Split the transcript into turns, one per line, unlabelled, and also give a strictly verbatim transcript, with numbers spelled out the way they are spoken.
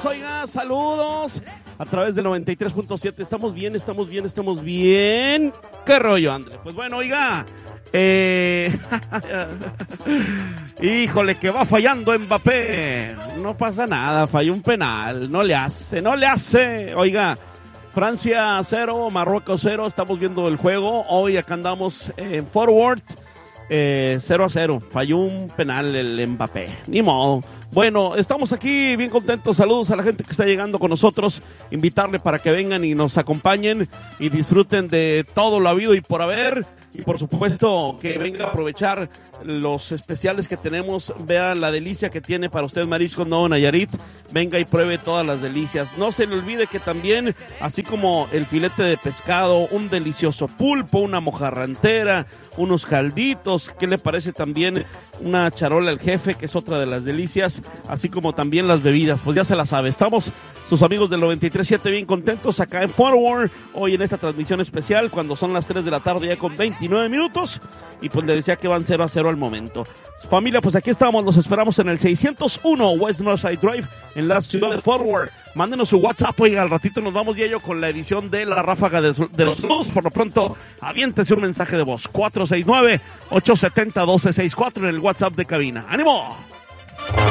saludos, oiga, saludos a través del noventa y tres punto siete. Estamos bien, estamos bien, estamos bien. ¿Qué rollo, André? Pues bueno, oiga, eh... híjole, que va fallando Mbappé. No pasa nada, falló un penal, no le hace, no le hace. Oiga, Francia cero, Marruecos cero, estamos viendo el juego. Hoy acá andamos en Forward. Eh, cero a cero, falló un penal el Mbappé, ni modo. Bueno, estamos aquí bien contentos, saludos a la gente que está llegando con nosotros, invitarle para que vengan y nos acompañen y disfruten de todo lo habido y por haber, y por supuesto que venga a aprovechar los especiales que tenemos, vea la delicia que tiene para usted Mariscos Nuevo Nayarit, venga y pruebe todas las delicias. No se le olvide que también, así como el filete de pescado, un delicioso pulpo, una mojarra entera, unos calditos, ¿qué le parece también una charola al jefe, que es otra de las delicias, así como también las bebidas? Pues ya se la sabe, estamos sus amigos del noventa y tres punto siete bien contentos acá en Forward, hoy en esta transmisión especial, cuando son las tres de la tarde ya con veintinueve minutos, y pues le decía que van cero a cero al momento. Familia, pues aquí estamos, los esperamos en el seiscientos uno West Northside Drive, en la ciudad de Forward. Mándenos su WhatsApp, oiga, al ratito nos vamos ya yo con la edición de la ráfaga de, de los saludos. Por lo pronto, aviéntese un mensaje de voz, cuatro seis nueve, ocho siete cero, uno dos seis cuatro en el WhatsApp de cabina. ¡Ánimo!